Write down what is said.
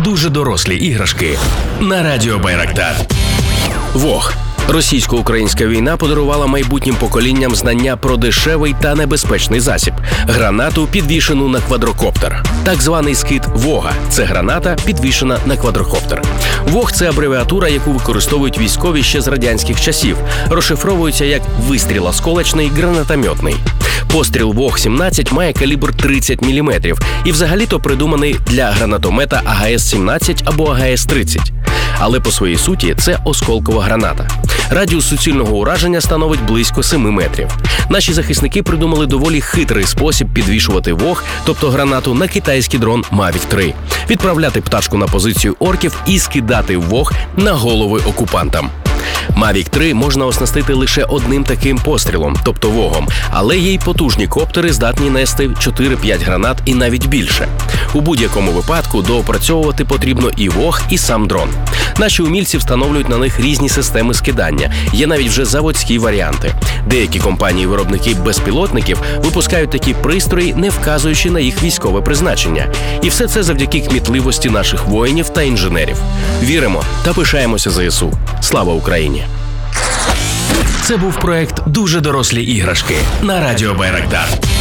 дуже дорослі іграшки на радіо Байрактар. Вог. Російсько-українська війна подарувала майбутнім поколінням знання про дешевий та небезпечний засіб – гранату, підвішену на квадрокоптер. Так званий скид «Вога» – це граната, підвішена на квадрокоптер. «Вог» – це абревіатура, яку використовують військові ще з радянських часів. Розшифровується як «вистріл осколочний, гранатометний». Постріл ВОГ-17 має калібр 30 мм і взагалі-то придуманий для гранатомета АГС-17 або АГС-30. Але по своїй суті це осколкова граната. Радіус суцільного ураження становить близько 7 метрів. Наші захисники придумали доволі хитрий спосіб підвішувати «Вог», тобто гранату, на китайський дрон Mavic 3, відправляти пташку на позицію орків і скидати «Вог» на голови окупантам. Mavic 3 можна оснастити лише одним таким пострілом, тобто «Вогом», але є й потужні коптери, здатні нести 4-5 гранат і навіть більше. У будь-якому випадку доопрацьовувати потрібно і «Вог», і сам дрон. Наші умільці встановлюють на них різні системи скидання, є навіть вже заводські варіанти. Деякі компанії-виробники безпілотників випускають такі пристрої, не вказуючи на їх військове призначення. І все це завдяки кмітливості наших воїнів та інженерів. Віримо та пишаємося ЗСУ. Слава Україні! Це був проект «Дуже дорослі іграшки» на радіо Байрактар.